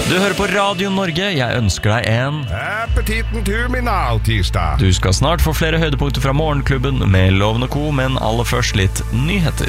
Du hører på Radio Norge, jeg ønsker deg en Appetitten til min tirsdag. Du skal snart få flere høydepunkter fra Morgenklubben med Loven og Co, men aller først litt nyheter.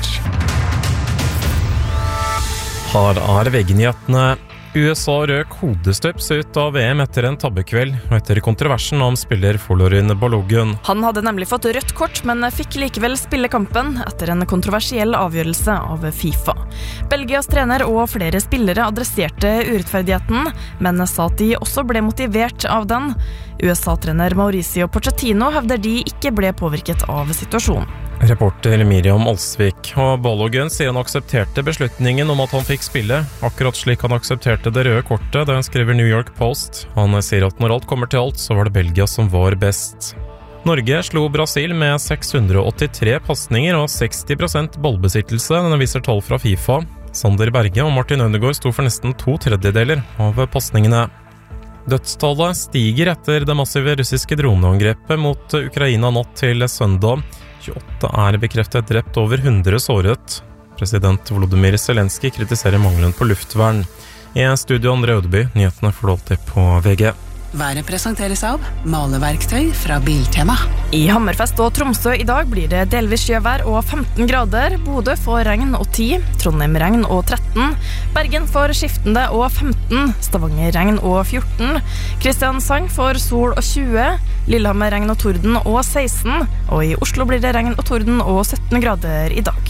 Her er VG-nyhetene. USA røk hodestøps ut av VM etter en tabbekveld, og etter kontroversen om spiller Folarin Balogun. Han hadde nemlig fått rødt kort, men fikk likevel spille kampen etter en kontroversiell avgjørelse av FIFA. Belgias trener og flere spillere adresserte urettferdigheten, men sa at de også ble motivert av den. USA-trener Mauricio Pochettino hevder de ikke ble påvirket av situasjonen. Reporter Miriam Olsvik, og Balogun sier han aksepterte beslutningen om at han fikk spille, akkurat slik han aksepterte det røde kortet, det skriver New York Post. Han sier at når alt kommer til alt, så var det Belgia som var best. Norge slo Brasil med 683 passninger og 60% ballbesittelse, denne viser tall fra FIFA. Sander Berge og Martin Ødegaard sto for nesten 2/3 av passningene. Dødstallet stiger etter det massive russiske droneangrepet mot Ukraina natt til søndag. 28 er bekreftet drept, over 100 såret. President Volodymyr Zelensky kritiserer mangelen på luftvern. I studio André Ødeby, nyhetene får du alltid på VG. Været presenteres av maleverktøy fra Biltema. I Hammerfest og Tromsø i dag blir det delvis sjøvær og 15 grader. Bodø får regn og 10, Trondheim regn og 13, Bergen får skiftende og 15, Stavanger regn og 14, Kristiansand får sol og 20, Lillehammer regn og torden og 16, og i Oslo blir det regn og torden og 17 grader i dag.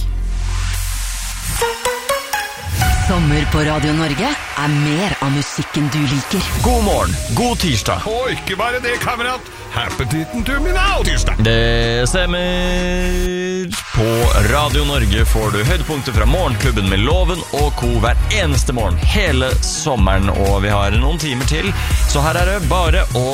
Sommer på Radio Norge er mer av musikken du liker. God morgen, god tirsdag. Og ikke bare det, kamerat. Appetitten til min tirsdag. Det stemmer. På Radio Norge får du høydepunkter fra Morgenklubben med Loven og Co hver eneste morgen hele sommeren, og vi har noen timer til, så her er det bare å